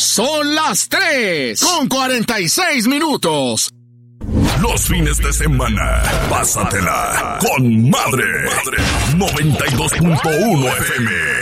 Son las 3:46. Los fines de semana, pásatela con Madre. 92.1 FM.